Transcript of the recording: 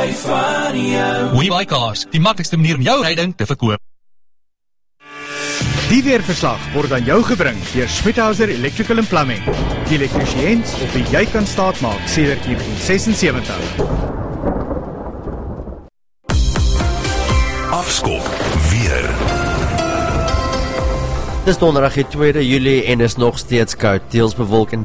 hou van jou. WeBuyCars, die maklikste manier om jou ryding te verkoop. Die weerverslag word aan jou gebring deur Schmidhauser Electrical and Plumbing. Die elektriesiëns op wie jy kan staatmaak sedert 1976. Afskop weer. Dis donderdag die 2 Julie en is nog steeds koud, deels bewolk en